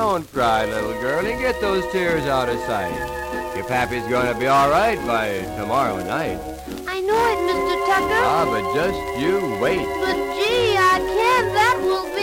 Don't cry, little girl, and get those tears out of sight. Your pappy's going to be all right by tomorrow night. I know it, Mr. Tucker. But just you wait. But gee, I can't. That will be